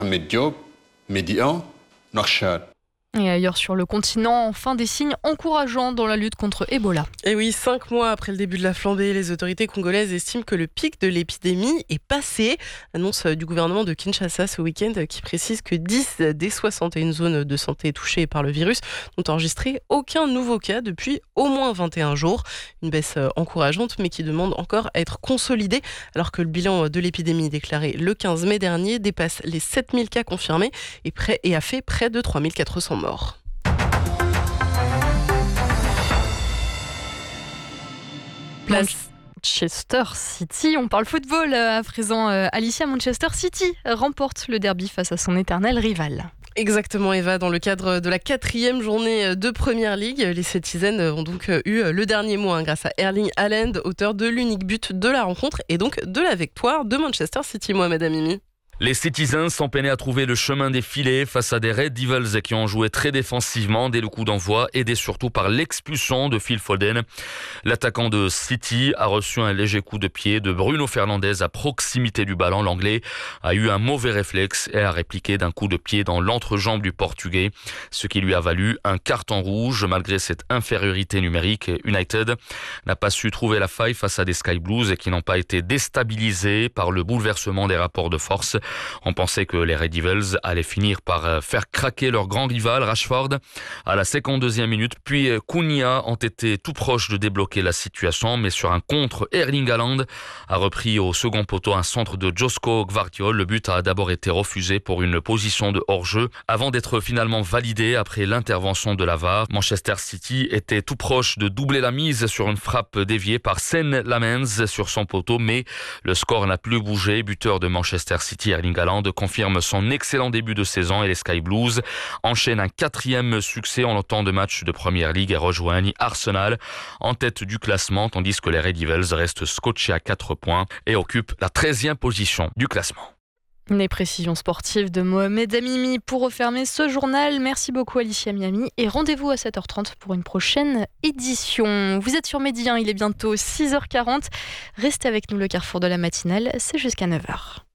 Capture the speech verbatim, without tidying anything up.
Mit jobb, médian, nachschat. Et ailleurs sur le continent, enfin des signes encourageants dans la lutte contre Ebola. Et oui, cinq mois après le début de la flambée, les autorités congolaises estiment que le pic de l'épidémie est passé. Annonce du gouvernement de Kinshasa ce week-end qui précise que dix des soixante et une zones de santé touchées par le virus n'ont enregistré aucun nouveau cas depuis au moins vingt et un jours. Une baisse encourageante mais qui demande encore à être consolidée alors que le bilan de l'épidémie déclaré le quinze mai dernier dépasse les sept mille cas confirmés et, près, et a fait près de trois mille quatre cents morts. Place Manchester City, on parle football à présent. Alicia, Manchester City remporte le derby face à son éternel rival. Exactement Eva, dans le cadre de la quatrième journée de Premier League, les Citizens ont donc eu le dernier mot hein, grâce à Erling Haaland, auteur de l'unique but de la rencontre et donc de la victoire de Manchester City. Mohamed Amimi. Les Citizens sont peinés à trouver le chemin des filets face à des Red Devils qui ont joué très défensivement dès le coup d'envoi, aidés surtout par l'expulsion de Phil Foden. L'attaquant de City a reçu un léger coup de pied de Bruno Fernandes à proximité du ballon. L'Anglais a eu un mauvais réflexe et a répliqué d'un coup de pied dans l'entrejambe du Portugais, ce qui lui a valu un carton rouge. Malgré cette infériorité numérique, United n'a pas su trouver la faille face à des Sky Blues qui n'ont pas été déstabilisés par le bouleversement des rapports de force. On pensait que les Red Devils allaient finir par faire craquer leur grand rival Rashford à la cinquante-deuxième minute, puis Cunha ont été tout proches de débloquer la situation, mais sur un contre, Erling Haaland a repris au second poteau un centre de Josko Gvardiol. Le but a d'abord été refusé pour une position de hors-jeu avant d'être finalement validé après l'intervention de la V A R. Manchester City était tout proche de doubler la mise sur une frappe déviée par Sen Lamens sur son poteau, mais le score n'a plus bougé. Buteur de Manchester City, Erling Haaland confirme son excellent début de saison et les Sky Blues enchaînent un quatrième succès en autant de matchs de Premier League et rejoignent Arsenal en tête du classement, tandis que les Red Devils restent scotchés à quatre points et occupent la treizième position du classement. Les précisions sportives de Mohamed Amimi pour refermer ce journal. Merci beaucoup Alicia Miami et rendez-vous à sept heures trente pour une prochaine édition. Vous êtes sur Midi un, il est bientôt six heures quarante. Restez avec nous, le carrefour de la matinale, c'est jusqu'à neuf heures.